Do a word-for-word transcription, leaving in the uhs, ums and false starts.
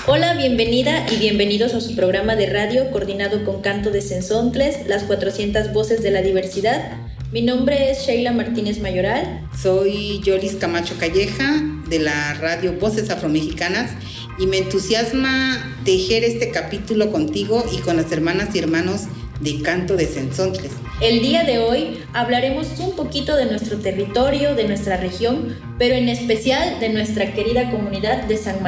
Hola, bienvenida y bienvenidos a su programa de radio coordinado con Canto de Cenzontles, las cuatrocientas voces de la diversidad. Mi nombre es Sheila Martínez Mayoral. Soy Yolis Camacho Calleja de la radio Voces Afromexicanas y me entusiasma tejer este capítulo contigo y con las hermanas y hermanos de Canto de Cenzontles. El día de hoy hablaremos un poquito de nuestro territorio, de nuestra región, pero en especial de nuestra querida comunidad de San Martín.